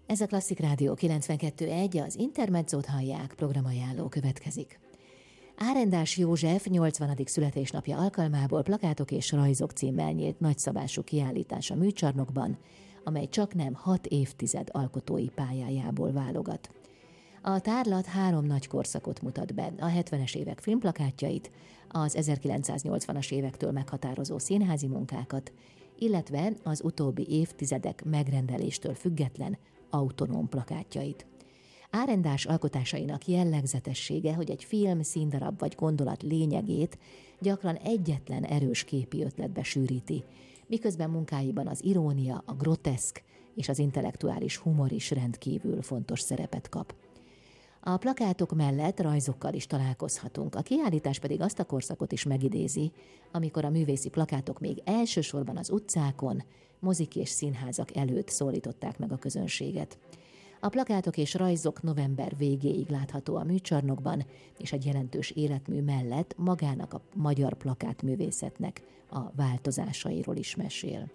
Ez a Klasszik Rádió 92.1, az Intermedzót hallják, programajánló következik. Árendás József 80. születésnapja alkalmából Plakátok és rajzok címmel nyílt nagyszabású kiállítás a Műcsarnokban, amely csaknem 6 évtized alkotói pályájából válogat. A tárlat 3 nagy korszakot mutat be, a 70-es évek filmplakátjait, az 1980-as évektől meghatározó színházi munkákat, illetve az utóbbi évtizedek megrendeléstől független autonóm plakátjait. Árendás alkotásainak jellegzetessége, hogy egy film, színdarab vagy gondolat lényegét gyakran egyetlen erős képi ötletbe sűríti, miközben munkáiban az irónia, a groteszk és az intellektuális humor is rendkívül fontos szerepet kap. A plakátok mellett rajzokkal is találkozhatunk, a kiállítás pedig azt a korszakot is megidézi, amikor a művészi plakátok még elsősorban az utcákon, mozik és színházak előtt szólították meg a közönséget. A plakátok és rajzok november végéig látható a Műcsarnokban, és egy jelentős életmű mellett magának a magyar plakátművészetnek a változásairól is mesél.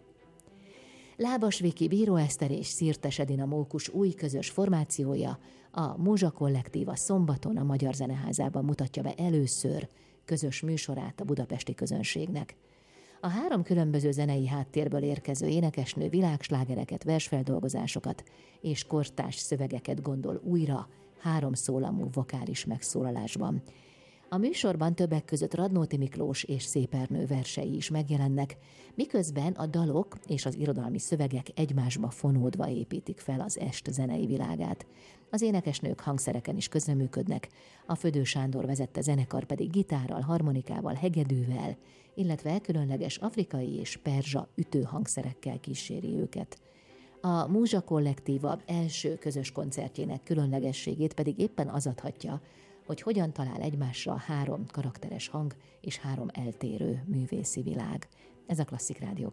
Lábas Viki, Bíró Eszter és Szirtes Edina Mókus új közös formációja, a Múzsa Kollektív a szombaton a Magyar Zeneházában mutatja be először közös műsorát a budapesti közönségnek. A 3 különböző zenei háttérből érkező énekesnő világslágereket, versfeldolgozásokat és kortárs szövegeket gondol újra 3 szólamú vokális megszólalásban. A műsorban többek között Radnóti Miklós és Szép Ernő versei is megjelennek, miközben a dalok és az irodalmi szövegek egymásba fonódva építik fel az est zenei világát. Az énekesnők hangszereken is közreműködnek, a Födő Sándor vezette zenekar pedig gitárral, harmonikával, hegedűvel, illetve különleges afrikai és perzsa ütőhangszerekkel kíséri őket. A Múzsa Kollektíva első közös koncertjének különlegességét pedig éppen az adhatja, hogy hogyan talál egymásra 3 karakteres hang és 3 eltérő művészi világ. Ez a Klasszik Rádió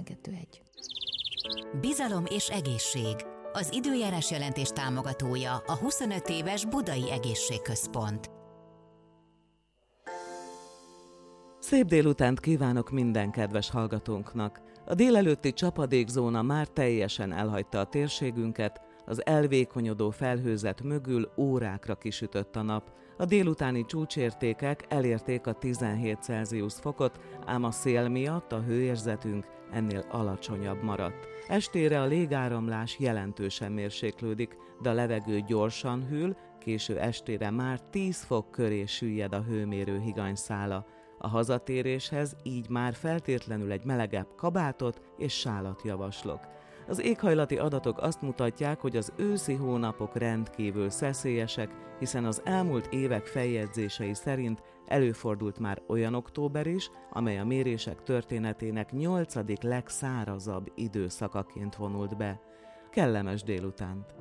92.1. Bizalom és egészség. Az időjárás jelentés támogatója a 25 éves Budai Egészségközpont. Szép délutánt kívánok minden kedves hallgatónknak! A délelőtti csapadékzóna már teljesen elhagyta a térségünket, az elvékonyodó felhőzet mögül órákra kisütött a nap. A délutáni csúcsértékek elérték a 17 Celsius fokot, ám a szél miatt a hőérzetünk ennél alacsonyabb maradt. Estére a légáramlás jelentősen mérséklődik, de a levegő gyorsan hűl, késő estére már 10 fok köré süllyed a hőmérő higanyszála. A hazatéréshez így már feltétlenül egy melegebb kabátot és sálat javaslok. Az éghajlati adatok azt mutatják, hogy az őszi hónapok rendkívül szeszélyesek, hiszen az elmúlt évek feljegyzései szerint előfordult már olyan október is, amely a mérések történetének 8. legszárazabb időszakaként vonult be. Kellemes délutánt!